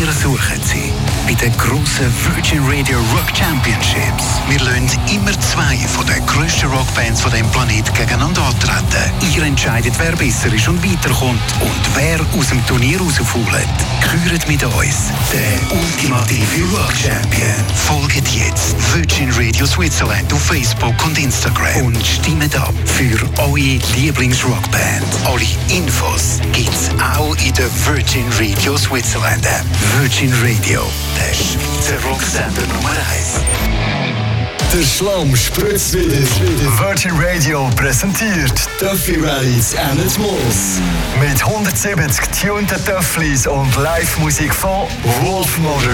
Wir suchen Sie bei den grossen Virgin Radio Rock Championships. Wir lassen immer zwei von den grössten Rockbands von diesem Planeten gegeneinander antreten. Ihr entscheidet, wer besser ist und weiterkommt und wer aus dem Turnier rausfällt. Gehört mit uns der ultimative Rock Champion. Folgt jetzt Virgin Radio Switzerland auf Facebook und Instagram und stimmt ab für eure Lieblingsrockband. Alle Infos gibt's auch in der Virgin Radio Switzerland App. Virgin Radio, der Schweizer Rocksender Nummer 1. Der Schlamm spritzt wieder. Virgin Radio präsentiert Töffli Rallies Emmett Moos. Mit 170 tunten Töfflis und Live-Musik von Wolfmother,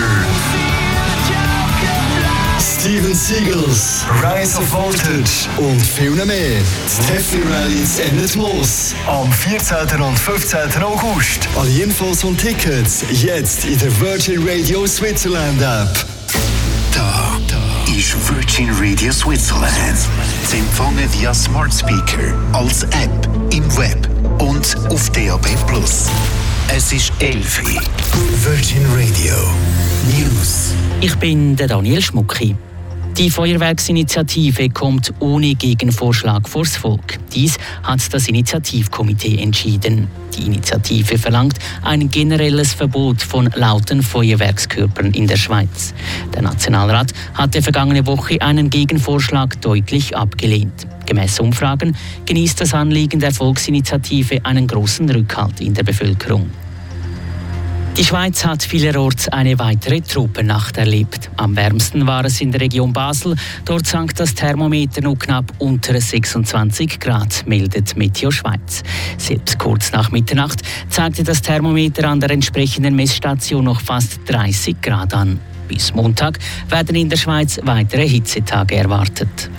Steven Seagulls, Rise of Voltage und viel mehr. Das Töffli Rallies Emmett Moos am 14. und 15. August. Alle Infos und Tickets jetzt in der Virgin Radio Switzerland App. Da ist Virgin Radio Switzerland. Sie empfangen via Smart Speaker, als App, im Web und auf DAB+. Es ist 11 Uhr. Virgin Radio News. Ich bin der Daniel Schmucki. Die Feuerwerksinitiative kommt ohne Gegenvorschlag vors Volk. Dies hat das Initiativkomitee entschieden. Die Initiative verlangt ein generelles Verbot von lauten Feuerwerkskörpern in der Schweiz. Der Nationalrat hatte vergangene Woche einen Gegenvorschlag deutlich abgelehnt. Gemäss Umfragen genießt das Anliegen der Volksinitiative einen großen Rückhalt in der Bevölkerung. Die Schweiz hat vielerorts eine weitere Tropennacht erlebt. Am wärmsten war es in der Region Basel. Dort sank das Thermometer noch knapp unter 26 Grad, meldet Meteo Schweiz. Selbst kurz nach Mitternacht zeigte das Thermometer an der entsprechenden Messstation noch fast 30 Grad an. Bis Montag werden in der Schweiz weitere Hitzetage erwartet.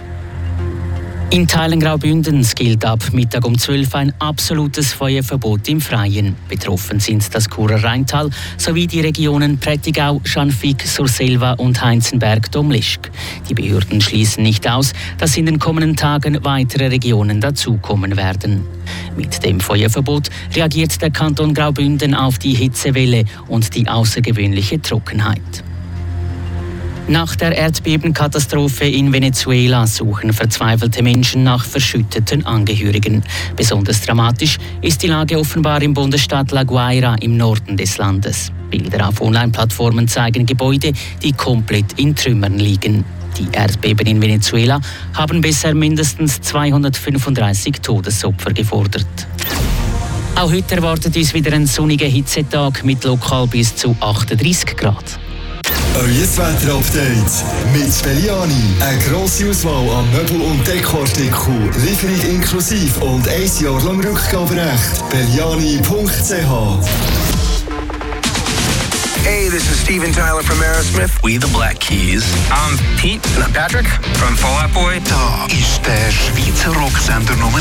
In Teilen Graubündens gilt ab Mittag um 12 ein absolutes Feuerverbot im Freien. Betroffen sind das Churer Rheintal sowie die Regionen Prättigau, Schanfigg, Surselva und Heinzenberg-Domleschg. Die Behörden schließen nicht aus, dass in den kommenden Tagen weitere Regionen dazukommen werden. Mit dem Feuerverbot reagiert der Kanton Graubünden auf die Hitzewelle und die außergewöhnliche Trockenheit. Nach der Erdbebenkatastrophe in Venezuela suchen verzweifelte Menschen nach verschütteten Angehörigen. Besonders dramatisch ist die Lage offenbar im Bundesstaat La Guaira im Norden des Landes. Bilder auf Online-Plattformen zeigen Gebäude, die komplett in Trümmern liegen. Die Erdbeben in Venezuela haben bisher mindestens 235 Todesopfer gefordert. Auch heute erwartet uns wieder ein sonniger Hitzetag mit lokal bis zu 38 Grad. Euer Wetter-Update mit Belliani. Eine grosse Auswahl an Möbel- und Dekoartikeln. Lieferung inklusive und 1 Jahr lang Rückgaberecht. Belliani.ch. Hey, this is Steven Tyler from Aerosmith. We the Black Keys. I'm Pete. And I'm Patrick from Fall Out Boy. Da ist der Schweizer Rocksender Nummer